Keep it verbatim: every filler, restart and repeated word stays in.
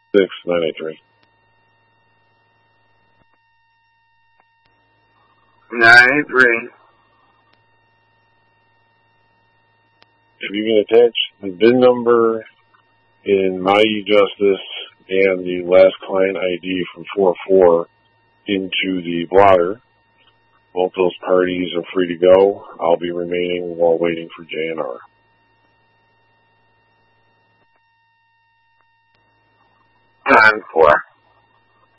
six nine eight three. nine eight three. If you can attach the V I N number in My eJustice and the last client I D from four four into the blotter, both those parties are free to go. I'll be remaining while waiting for J N R. Time four.